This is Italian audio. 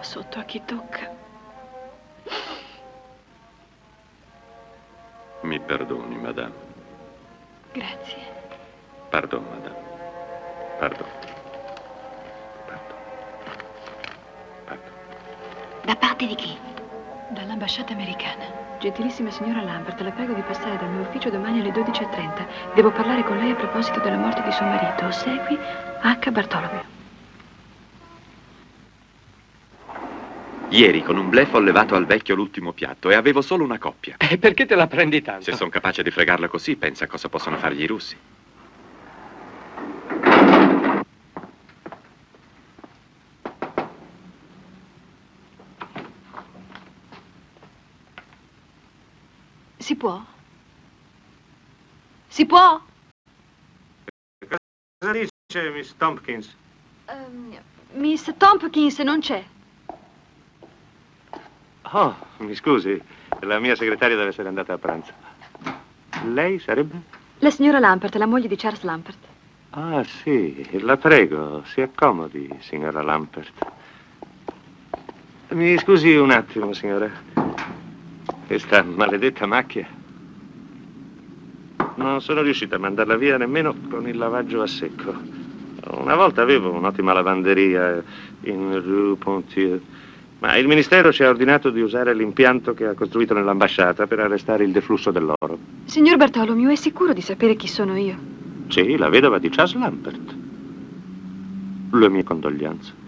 sotto a chi tocca. Mi perdoni, madame. Grazie. Pardon, madame. Pardon. Pardon. Pardon. Da parte di chi? Dall'ambasciata americana. Gentilissima signora Lambert, la prego di passare dal mio ufficio domani alle 12:30. Devo parlare con lei a proposito della morte di suo marito. Segui H. Bartolomeo. Ieri con un bluff ho levato al vecchio l'ultimo piatto e avevo solo una coppia. E perché te la prendi tanto? Se sono capace di fregarla così, pensa a cosa possono fargli i russi. Si può? Si può? Cosa dice Miss Tompkins? Miss Tompkins non c'è. Oh, mi scusi, la mia segretaria deve essere andata a pranzo. Lei sarebbe? La signora Lambert, la moglie di Charles Lambert. Ah, sì, la prego, si accomodi, signora Lambert. Mi scusi un attimo, signora. Questa maledetta macchia. Non sono riuscito a mandarla via nemmeno con il lavaggio a secco. Una volta avevo un'ottima lavanderia in Rue Pontieu, ma il ministero ci ha ordinato di usare l'impianto che ha costruito nell'ambasciata per arrestare il deflusso dell'oro. Signor Bartolomeo, è sicuro di sapere chi sono io? Sì, la vedova di Charles Lambert. Le mie condoglianze.